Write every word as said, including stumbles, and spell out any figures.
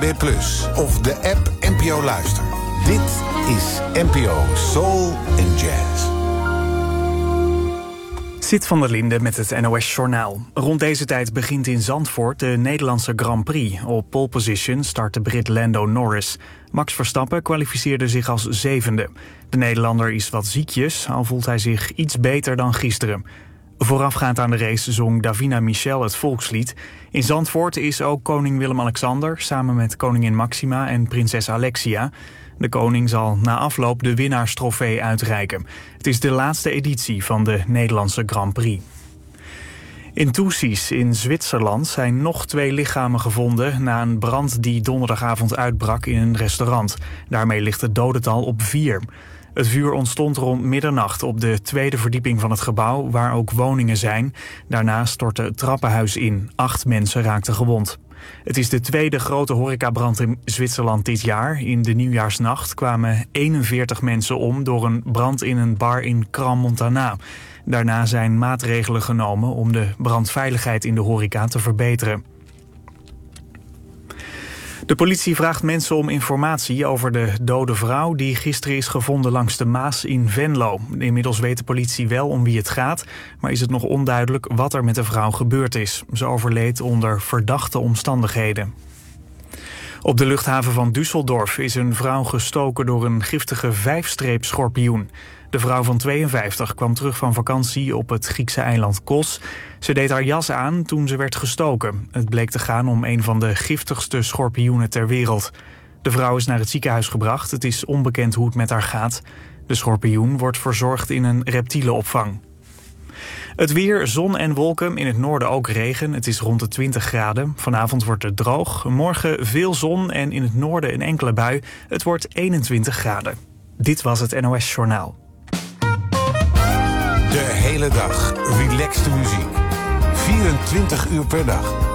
B plus of de app N P O Luister. Dit is N P O Soul and Jazz. Zit van der Linde met het N O S-journaal. Rond deze tijd begint in Zandvoort de Nederlandse Grand Prix. Op pole position start de Brit Lando Norris. Max Verstappen kwalificeerde zich als zevende. De Nederlander is wat ziekjes, al voelt hij zich iets beter dan gisteren. Voorafgaand aan de race zong Davina Michel het volkslied. In Zandvoort is ook koning Willem-Alexander samen met koningin Maxima en prinses Alexia. De koning zal na afloop de winnaarstrofee uitreiken. Het is de laatste editie van de Nederlandse Grand Prix. In Thusis in Zwitserland zijn nog twee lichamen gevonden na een brand die donderdagavond uitbrak in een restaurant. Daarmee ligt het dodental op vier. Het vuur ontstond rond middernacht op de tweede verdieping van het gebouw, waar ook woningen zijn. Daarna stortte het trappenhuis in. Acht mensen raakten gewond. Het is de tweede grote horecabrand in Zwitserland dit jaar. In de nieuwjaarsnacht kwamen eenenveertig mensen om door een brand in een bar in Crans-Montana. Daarna zijn maatregelen genomen om de brandveiligheid in de horeca te verbeteren. De politie vraagt mensen om informatie over de dode vrouw die gisteren is gevonden langs de Maas in Venlo. Inmiddels weet de politie wel om wie het gaat, maar is het nog onduidelijk wat er met de vrouw gebeurd is. Ze overleed onder verdachte omstandigheden. Op de luchthaven van Düsseldorf is een vrouw gestoken door een giftige vijfstreepschorpioen. De vrouw van tweeënvijftig kwam terug van vakantie op het Griekse eiland Kos. Ze deed haar jas aan toen ze werd gestoken. Het bleek te gaan om een van de giftigste schorpioenen ter wereld. De vrouw is naar het ziekenhuis gebracht. Het is onbekend hoe het met haar gaat. De schorpioen wordt verzorgd in een reptielenopvang. Het weer, zon en wolken, in het noorden ook regen. Het is rond de twintig graden. Vanavond wordt het droog. Morgen veel zon en in het noorden een enkele bui. Het wordt eenentwintig graden. Dit was het N O S-journaal. De hele dag relaxte muziek. vierentwintig uur per dag.